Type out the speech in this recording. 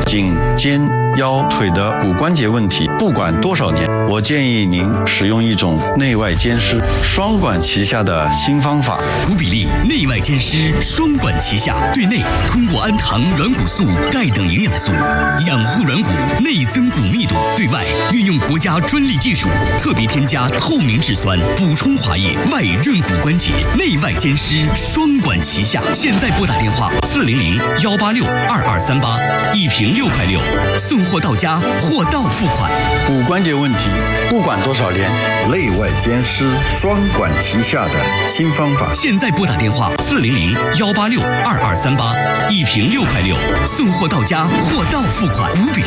颈、肩、腰、腿的骨关节问题，不管多少年，我建议您使用一种内外兼施、双管齐下的新方法。 骨比利内外兼施，双管齐下，对内通过氨糖、软骨素、钙等营养素养护软骨，内增骨密度；对外运用国家专利技术，特别添加透明质酸，补充滑液，外润骨关节，内外兼施，双管齐下。现在拨打电话400-186-2238，一瓶6块6，送货到家，货到付款。 骨关节问题，不管多少年，内外兼施、双管齐下的新方法。 现在拨打电话400-186-2238，一瓶6块6，送货到家，货到付款。骨比利